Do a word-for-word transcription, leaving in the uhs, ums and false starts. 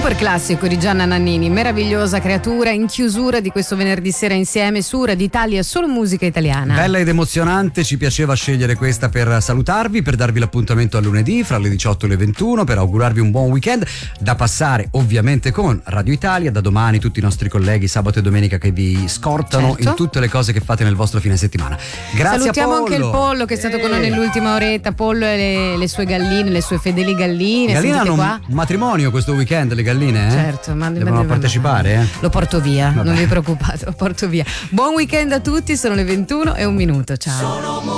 Super classico di Gianna Nannini, meravigliosa creatura in chiusura di questo venerdì sera insieme su Radio Italia, solo musica italiana. Bella ed emozionante, ci piaceva scegliere questa per salutarvi, per darvi l'appuntamento a lunedì fra le diciotto e le ventuno, per augurarvi un buon weekend da passare ovviamente con Radio Italia. Da domani tutti i nostri colleghi sabato e domenica che vi scortano certo. in tutte le cose che fate nel vostro fine settimana. Grazie. Salutiamo a Pollo. anche il Pollo che è stato eh. con noi nell'ultima oretta. Pollo e le, le sue galline, le sue fedeli galline. Galline hanno qua? un matrimonio questo weekend, le galline, eh? Certo, ma devono ma- partecipare, eh? Lo porto via, Vabbè. non vi preoccupate, lo porto via. Buon weekend a tutti, sono le ventuno e un minuto. Ciao.